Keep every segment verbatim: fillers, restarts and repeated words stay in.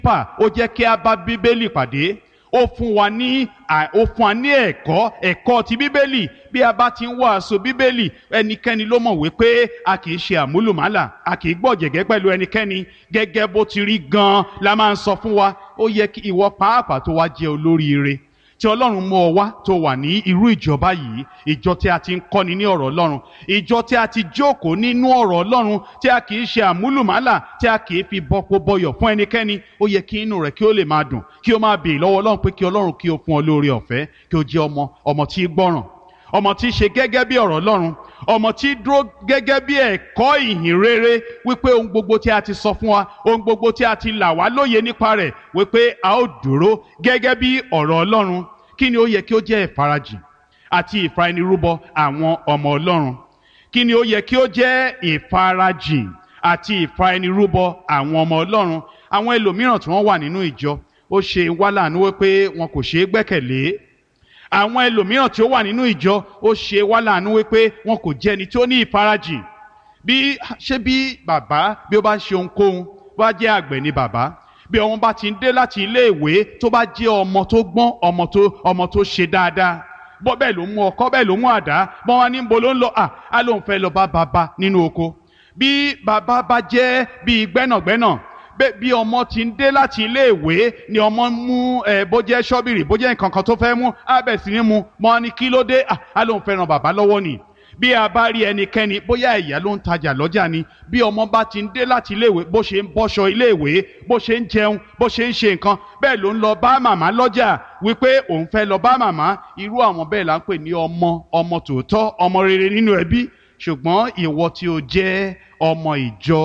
pa ó jẹ́ kí a bá bíbélì pàdé ó fún wa ní ó fún wa ní ẹ̀kọ́ ẹ̀kọ́ ti bíbélì bí a bá ti ń wàásù bíbélì ẹnikẹ́ni ló mọ̀ wípé a kì í ṣe àmúlùmálà a kì í gbọ̀jẹ̀gẹ́ pẹ̀lú ẹnikẹ́ni gẹ́gẹ́ bó ti rí gan-an la máa ń sọ fún wa ó yẹ kí ìwọ pàápàá tó wá jẹ́ olóríire tí ọlọ́run mú ọ wá tó wà ní irú ìjọba yìí ìjọ tí a ti ń kọ́ni ní ọ̀rọ̀ ọlọ́run ìjọ tí a ti jókòó nínú ọ̀rọ̀ ọlọ́run tí a kì í ṣe àmúlùmálà tí a kì í fi bọ́pọ̀ bọyọ̀ fún ẹnikẹ́ni ó yẹ kí inú rẹ̀ kí ó lè máa dùn kí ó máa bèè lọ́wọ́ ọlọ́run pé kí ọlọ́run kí ó fún ọ lóore ọ̀fẹ́ kí ó jẹ́ ọmọ ọmọ tí gbọ́ràn ọmọ tí ṣe gẹ́gẹ́ bí ọ̀rọ̀ ọlọ́run ọmọ tí dúró gẹ́gẹ́ bí ẹ̀kọ́ ìhìn rere wípé ohun gbogbo tí a ti sọ fún wa ohun gbogbo tí a ti là wá lóye nípa rẹ̀ wípé a ó dúró gẹ́gẹ́ bí ọ̀rọ̀ ọlọ́run kí ni ó yẹ kí ó jẹ́ ìfarajìn àti ìfaraẹnirúbọ àwọn ọmọ ọlọ́run kí ni ó yẹ kí ó jẹ́ ìfarajìn àti ìfaraẹnirúbọ àwọn ọmọ ọlọ́run àwọn ẹlòmíràn tí wọ́n wà nínú ìjọ ó ṣe wá láàánú wípé wọn kò ṣeé gbẹ́kẹ̀lé àwọn ẹlòmíràn tí ó wà nínú ìjọ ó ṣe wá láàánú wípé wọn kò jẹ́ ẹni tí ó ní ìfarajìn bí ṣé bí bàbá bí ó bá ṣe ohunkóhun bá jẹ́ àgbẹ̀ ni bàbá bí ọmọ bá ti ń dé láti ilé ìwé tó bá jẹ́ ọmọ tó gbọ́n ọmọ tó ọmọ tó ṣe dáadáa bọ́ bẹ́ẹ̀ ló mú ọkọ́ bẹ́ẹ̀ ló mú àdá bọ́n wá ní bo ló ń lọ à á lóun fẹ́ lọ bá bàbá nínú oko bí bàbá bá jẹ́ bí gbẹ́nàgbẹ́nà bí ọmọ ti ń dé láti ilé ìwé ni ọmọ mú ẹ bó jẹ́ ṣọ́bìrì bó jẹ́ nǹkan kan tó fẹ́ mú á bẹ̀ sí ní mu mọ́ ní kí ló dé à á lóun fẹ́ ràn bàbá lọ́wọ́ nì bí a bá rí ẹnikẹ́ni bóyá ìyá ló ń tajà lọ́jà ni bí ọmọ bá ti ń dé láti iléèwé bó ṣe ń bọ́ṣọ iléèwé bó ṣe ń jẹun bó ṣe ń ṣe nǹkan bẹ́ẹ̀ ló ń lọ bá màmá lọ́jà wípé òun fẹ́ lọ bá màmá irú àwọn bẹ́ẹ̀ là ń pè ní ọmọ ọmọ tòótọ́ ọmọ rere nínú ẹbí ṣùgbọ́n ìwọ tí o jẹ́ ọmọ ìjọ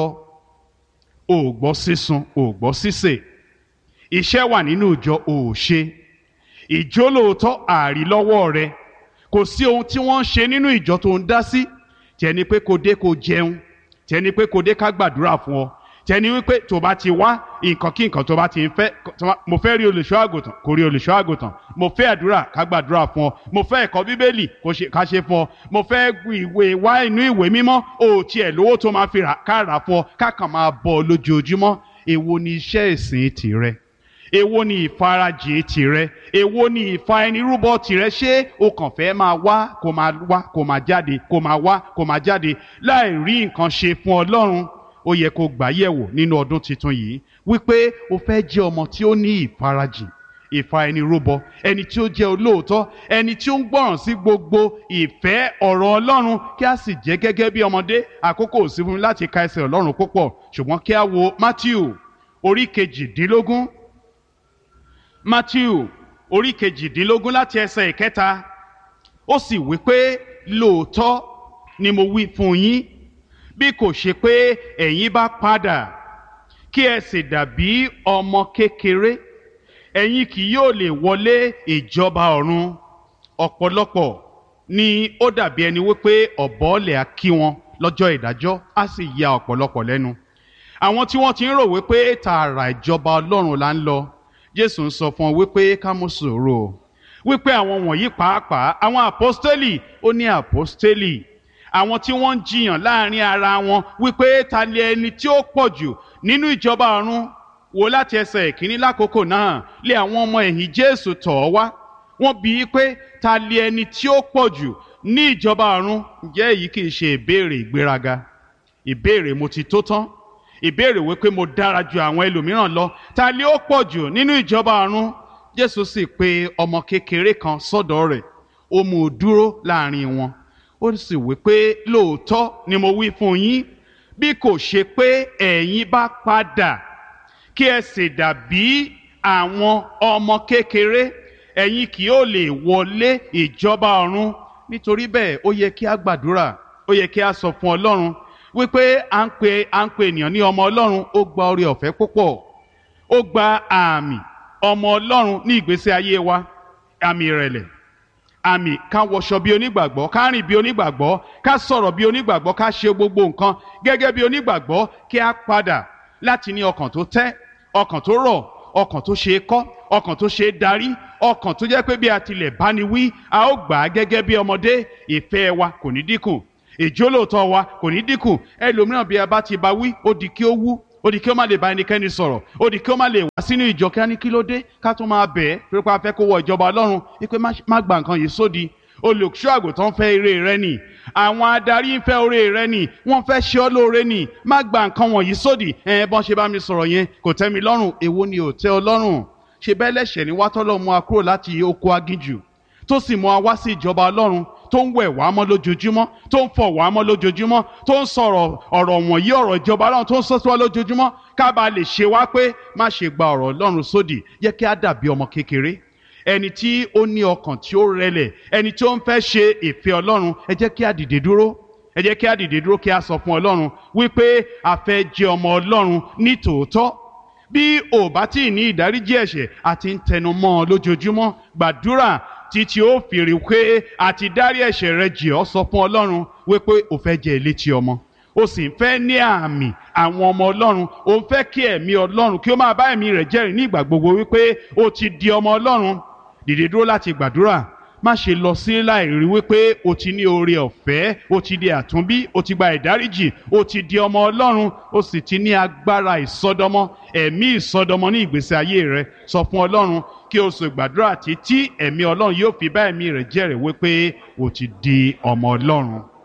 ò gbọ́ sísun ò gbọ́ sísè iṣẹ́ wà nínú ìjọ ò ṣe ìjólóòótọ́ àrí lọ́wọ́ rẹ kò sí ohun tí wọ́n ń ṣe nínú ìjọ tó ń dá sí tẹni pé kò dé kò jẹun tẹni pé kò dé ká gbàdúrà fún ọ tẹni wípé tó bá ti wá nǹkan kí nǹkan tó bá ti ń fẹ́ mo fẹ́ rí olùṣọ́ àgùntàn kò rí olùṣọ́ àgùntàn mo fẹ́ àdúrà ká gbàdúrà fún ọ mo fẹ́ ẹ̀kọ́ bíbélì ká ṣe fún ọ mo fẹ́ ìwé wá inú ìwé mímọ́ ò tiẹ̀ lówó tó máa fi ká rà fún ọ ká kàn máa bọ̀ ọ lójoojúmọ́ èwo ni iṣẹ́ ìsìn tìrẹ èwo ni ìfarajìn tìrẹ èwo ni ìfaẹnirúbọ tìrẹ ṣé o kàn fẹ́ máa wá kó máa wá kó máa jáde kó máa wá kó máa jáde láì rí nǹkan ṣe fún Ọlọ́run ó yẹ kó gbà yẹ̀wò nínú ọdún tuntun yìí wípé o fẹ́ jẹ́ ọmọ tí ó ní ìfarajìn ìfaẹnirúbọ ẹni tí ó jẹ́ olóòótọ́ ẹni tí ó ń gbọ́ràn sí gbogbo ìfẹ́ ọ̀rọ̀ Ọlọ́run kí a sì jẹ́ gẹ́gẹ́ bí ọmọdé àkókò ò sí fún mi láti ka ẹsẹ̀ Ọlọ́run púpọ̀ ṣùgbọ́n kí a wo Mátíù orí kejìdínlógún Matthew orí kejìdínlógún láti ẹsẹ̀ ìkẹta ó sì wí pé lóòótọ́ ni mo wí fún yín bí kò ṣe pé ẹ̀yin bá padà kí ẹ sì dàbí ọmọ kékeré ẹ̀yin kì yóò lè wọlé ìjọba ọ̀run ọ̀pọ̀lọpọ̀ ni ó dàbí ẹni wípé ọ̀bọ̀ọ̀lẹ̀ á kí wọn lọ́jọ́ ìdájọ́ á sì ya ọ̀pọ̀lọpọ̀ lẹ́nu àwọn tí wọ́n ti ń rò wípé tààrà ìjọba Ọlọ́run là ń lọ Jésù ń sọ fún ọ wípé ká mú sùúrù wípé àwọn wọ̀nyí pàápàá àwọn àpọ́stélì ó ní àpọ́stélì àwọn tí wọ́n ń jiyàn láàrin ara wọn wípé ta ni ẹni tí ó pọ̀ jù nínú ìjọba ọ̀run wò láti ẹsẹ̀ ìkíní lákòókò náà lé àwọn ọmọ ẹ̀yìn Jésù tọ̀ ọ́ wá wọ́n bi í pé ta ni ẹni tí ó pọ̀ jù ní ìjọba ọ̀run ǹjẹ́ èyí kì í ṣe ìbéèrè ìgbéraga ìbéèrè mo ti tó tán ìbéèrè wípé mo dára ju àwọn ẹlòmíràn lọ ta ni ó pọ̀ jù nínú ìjọba ọ̀run Jésù sì pe ọmọ kékeré kan sọ́dọ̀ rẹ̀ ó mú un dúró láàrin wọn ó sì wípé lóòótọ́ ni mo wí fún yín bí kò ṣe pé ẹ̀yin bá padà kí ẹ sì dàbí àwọn ọmọ kékeré ẹ̀yin kì yóò lè wọlé ìjọba ọ̀run nítorí bẹ́ẹ̀ ó yẹ kí a gbàdúrà ó yẹ kí a sọ fún Ọlọ́run wípé à ń pe à ń pe ènìyàn ní ọmọ Ọlọ́run ó gba oore ọ̀fẹ́ púpọ̀ ó gba àmì ọmọ Ọlọ́run ní ìgbésí ayé wa àmì ìrẹ̀lẹ̀ àmì ká wọṣọ bí onígbàgbọ́ ká rìn bí onígbàgbọ́ ká sọ̀rọ̀ bí onígbàgbọ́ ká ṣe gbogbo nǹkan gẹ́gẹ́ bí onígbàgbọ́ kí a padà láti ní ọkàn tó tẹ́ ọkàn tó rọ̀ ọkàn tó ṣe é kọ́ ọkàn tó ṣe é darí ọkàn tó jẹ́ pé bí a tilẹ̀ bá ni wí a ó gbà á gẹ́gẹ́ bí ọmọdé ìfẹ́ wa kò ní dínkù ìjólóòtọ́ wa kò ní dínkù ẹlòmíràn bí a bá ti bá wí ó di kí ó wú ó di kí ó má lè bá ẹnikẹ́ni sọ̀rọ̀, ó di kí ó má lè wá sínú ìjọ kí á ní kí ló dé ká tún máa bẹ̀ ẹ́ pé a fẹ́ kó wọ ìjọba Ọlọ́run wípé má gba nǹkan yìí sódì. Olùṣọ́ àgùntàn fẹ́ ire rẹ nì, àwọn adarí ń fẹ́ oore rẹ nì, wọ́n fẹ́ ṣe ọ́ lóore nì, má gba nǹkan wọ̀nyí sódì. ẹ bọ́n ṣe bá mi sọ̀rọ̀ yẹn kò tẹ́ mi lọ́rùn. Èwo ni ò tẹ́ ọ lọ́rùn? ṣe bẹ́ẹ̀ lẹ́ṣẹ̀ ni wá tọ́lọ́ mú wa kúrò láti oko aginjù tó sì mú wa wá sí ìjọba Ọlọ́run, tó ń wẹ̀ wá mọ́ lójoojúmọ́, tó ń fọ̀ wá mọ́ lójoojúmọ́, tó ń sọ̀rọ̀ ọ̀rọ̀ wọ̀nyí ọ̀rọ̀ ìjọba Ọlọ́run tó ń sọ sí wa lójoojúmọ́ ká bàa lè ṣe wá pé má ṣe gba ọ̀rọ̀ Ọlọ́run sódì. Yẹ kí á dàbí ọmọ kékeré, ẹni tí ó ní ọkàn tí ó rẹlẹ̀, ẹni tí ó ń fẹ́ ṣe ìfẹ́ Ọlọ́run. Ẹ jẹ́ kí á dìde dúró, ẹ jẹ́ kí á dìde dúró kí á sọ fún Ọlọ́run wípé a fẹ́ jẹ́ ọmọ Ọlọ́run ní tòótọ́. Bí ò bá tí ì ní ìdáríjì ẹ̀ṣẹ̀ àti ń tẹnu mọ́ ọ lójoojúmọ́, gbàdúrà títí ó fi rí pé àti dárí ẹ̀ṣẹ̀ rẹ jì ọ́. Sọ fún Ọlọ́run wípé o fẹ́ jẹ́ elétí ọmọ, o sì ń fẹ́ ní àmì àwọn ọmọ Ọlọ́run, o ń fẹ́ kí ẹ̀mí Ọlọ́run kí ó máa bá ẹ̀mí rẹ̀ jẹ́rìí ní ìgbà gbogbo wípé o ti di ọmọ Ọlọ́run. Dìde dúró láti gbàdúrà, má ṣe lọ sí láì rí wípé o ti ní oore ọ̀fẹ́, o ti di àtúnbí, o ti gba ìdáríjì, o ti di ọmọ Ọlọ́run, o sì ti ní agbára ìsọdọmọ, ẹ̀mí ìsọdọmọ ní ìgbésí ayé rẹ. Sọ fún Ọlọ́run kí o sì gbàdúrà títí ẹ̀mí Ọlọ́run yóò fi bá ẹ̀mí rẹ̀ jẹ́rìí wípé o ti di ọmọ Ọlọ́run.